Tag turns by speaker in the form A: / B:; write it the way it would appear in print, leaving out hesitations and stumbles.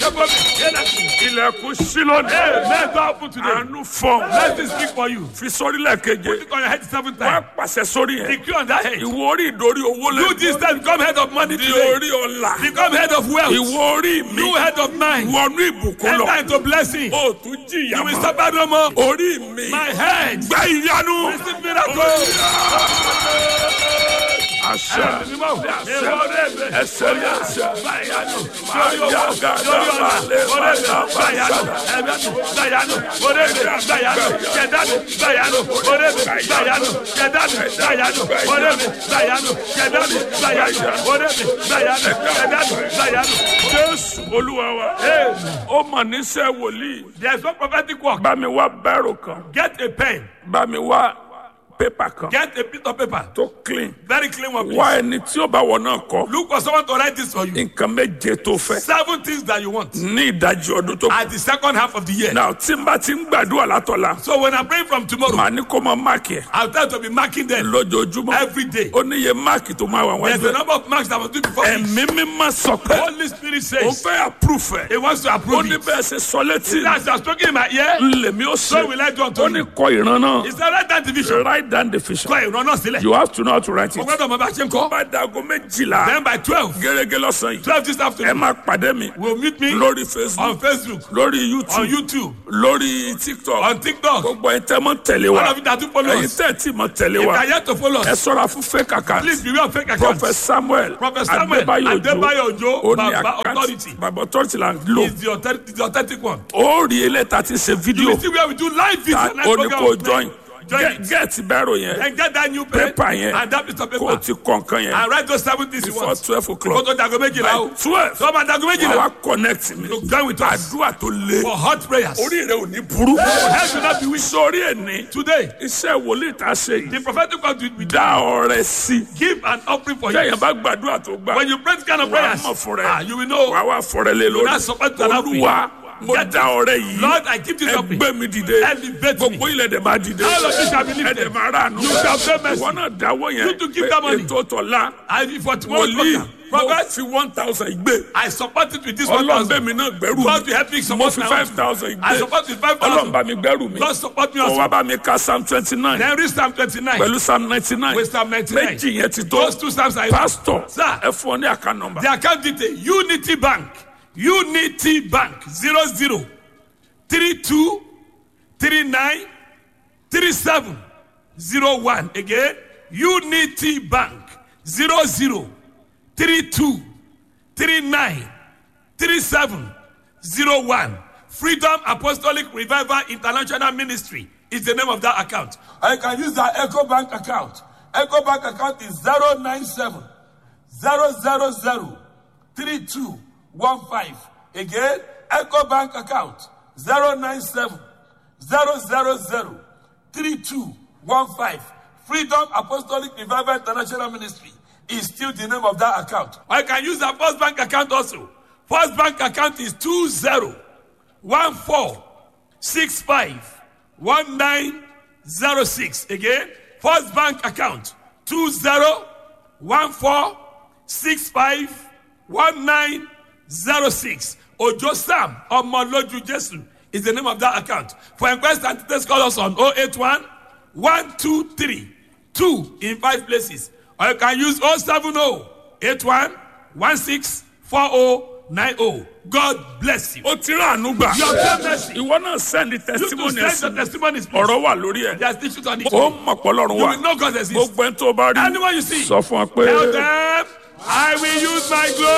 A: Ilẹ̀kùn sílọ́dẹ̀.
B: Let's go open today.
A: Àánú fọ́.
B: Let me speak for you.
A: Fi sórílẹ̀ keje.
B: Put it on your head 7
A: Wá
B: times.
A: pàṣẹ sórí yẹn.
B: Decree on that head.
A: Ìwọ orí ìdórí owó
B: You this time become head of money
A: Di
B: today.
A: orí ọlá.
B: Become head of wealth.
A: Ìwọ orí mi.
B: You head of mind.
A: Wọnú ìbùkún
B: Enter
A: lọ.
B: into blessing.
A: O tún jìyà
B: You will
A: mọ́.
B: suffer no more.
A: Orí mi.
B: My head.
A: Gba ìyanu.
B: Receive miracle.
A: Àṣà. Ẹsẹ̀ ní àṣà. Jésù Olúwa wa. Ó mọ̀ níṣẹ́ wòlíì.
B: There is no prophetic work.
A: Bá mi wá bẹ́rù kan.
B: Get a pen.
A: Bá mi wá pépà kan.
B: Get a piece of paper.
A: Tó clean.
B: Very clean one, please.
A: Wá ẹni tí ó bá wọ náà kọ.
B: Look for someone to write this for you.
A: Nǹkan méje tó fẹ́.
B: 7 things that you want
A: Ní ìdajì ọdún tó kù.
B: at the second half of the year.
A: Now tí n bá ti ń gbàdúrà látọ̀la.
B: So when I'm praying from tomorrow,
A: Màá ní kó máa máàkì ẹ̀.
B: I'll try to be marking them
A: Lójoojúmọ́.
B: every day.
A: Ó níye máàkì tó máa wà
B: There's
A: wájú
B: a
A: ẹ̀.
B: number of marks that I must do before this.
A: Ẹ̀mí mímọ́ sọ pé
B: Holy Spirit
A: ó
B: says
A: fẹ́ approve ẹ̀.
B: He wants to
A: Ó
B: approve
A: ní
B: it.
A: bẹ́ẹ̀ ṣe sọ létí.
B: As I spoken in my ear,
A: Lèmi ó
B: so will
A: ṣe.
B: I do unto
A: Ó ní
B: you.
A: kọ ìran náà.
B: It's the right hand division.
A: Write down the vision.
B: Kọ́ ìran náà sílẹ̀.
A: You have to know how to write
B: Mo
A: it.
B: gbọ́dọ̀ mọ bá a ṣe ń kọ́.
A: Bá dago méjìlá.
B: Then by 12,
A: Gẹ́gẹ́ lọ́sàn yìí.
B: 12 this
A: Ẹ
B: afternoon,
A: máa pàdé mi.
B: we'll meet me
A: Lórí Facebook.
B: on Facebook,
A: Lórí
B: on
A: YouTube.
B: YouTube,
A: Lórí TikTok.
B: on TikTok.
A: Gbogbo ẹ̀ tẹ́ mọ́ tẹ̀lé
B: All
A: wa.
B: of you that do follow
A: Ẹ̀yin
B: us,
A: tẹ́ tí mọ́ tẹ̀lé
B: if you
A: wa.
B: are yet to follow
A: Ẹ
B: us,
A: sọ́ra fún fake account.
B: please beware of fake accounts.
A: Prophet Samuel
B: Prophet Samuel Adébáyọ̀ Òjó,
A: ó ní
B: Baba
A: account.
B: Authority.
A: Baba Authority là ń lò.
B: Is the authentic one.
A: Ó rí ilé ta ti ṣe
B: You
A: fídíò.
B: will see where we do live video.
A: Ó ní kó join.
B: Join it.
A: Get bẹ́rù yẹn.
B: And get that new pen
A: Paper yẹn.
B: and that piece of
A: Kó o
B: paper.
A: ti kọ̀ọ̀kan yẹn.
B: And write those 7 things you
A: Before
B: want.
A: 12 o'clock.
B: Kótó dago méjìlá o.
A: By 12.
B: So ma dago
A: Wà
B: méjìlá.
A: wá connect mi.
B: To join with us
A: Àdúrà tó le.
B: for hot prayers.
A: Orí rẹ̀ ò ní burú.
B: Your head will not be weak.
A: Sórí ẹ̀ ní.
B: Today,
A: Iṣẹ́ wòlíì tá a ṣe
B: the
A: yìí.
B: prophetic word we
A: Dá ọrẹ sí.
B: give an offering for you.
A: Tẹ̀yìn bá gbàdúrà tó gbà.
B: When you pray this kind of
A: Wà á
B: prayers,
A: mọ̀ fún rẹ̀.
B: you will know.
A: Wà á wá fọ̀rẹ́ lé lórí.
B: Not support an offering.
A: Olúwa mo
B: Get
A: dá ọrẹ yìí.
B: Lord, I give this offering.
A: Ẹgbẹ́ mi dìde.
B: Elevate me.
A: Gbogbo ilẹ̀ dẹ̀ máa dìde.
B: All of you shall be lifted.
A: Ẹ̀dẹ̀ máa rà nù.
B: You shall pay mercy.
A: Ìwọ náà dáwọ́ yẹn.
B: You to give that money.
A: Ètò tọ̀la.
B: And for tomorrow's
A: Wòlíì
B: program,
A: mo
B: prophet,
A: fi 1,000 gbé.
B: I support it with this
A: Ọlọ́run
B: 1,000.
A: bẹ́ mi náà gbẹ́rù
B: God
A: mi.
B: will help me
A: Mo
B: support
A: fi
B: my
A: 5,000
B: I
A: gbé.
B: support with
A: Ọlọ́run
B: 5,000.
A: bá mi gbẹ́rù mi.
B: God support me
A: Ó
B: also.
A: wá bá mi ka Psalm 29.
B: Then read Psalm 29.
A: Pẹ̀lú Psalm 99.
B: With Psalm 99.
A: Méjì yẹn ti tó.
B: Those 2 Psalms are
A: Pastor,
B: Sir.
A: ẹ fún ọ ní account number.
B: The account detail, Unity Bank, 00 32 39 37 01. Again, Unity Bank, 00 32 39 37 01. Freedom Apostolic Revival International Ministry is the name of that account. I can use the Echo Bank account. Echo Bank account is 097 000 3215. Again, Echo Bank account 097 000 3215. Freedom Apostolic Revival International Ministry is still the name of that account. I can use the First Bank account also. First Bank account is 2014651906. Again, First Bank account 2014651906. Ojo Sam Omoloju Jesu is the name of that account. For inquiries and details, call us on 081 123 2 in 5 places. Or you can use 070 81 16 4090. God bless you.
A: Ó ti rà ànú gbà.
B: Your goodness.
A: Ìwọ náà send the
B: You to
A: testimony
B: send
A: ẹ̀sìn.
B: the testimonies, please.
A: Ọ̀rọ̀ wà lórí ẹ̀.
B: There's issues on it.
A: Ó mọ̀ pọ̀ lọ́run
B: You
A: wà.
B: will know God exists.
A: Gbogbo ẹni tó bá rí.
B: Anyone you see,
A: Sọ fún ọ pé.
B: tell them, I will use my glory.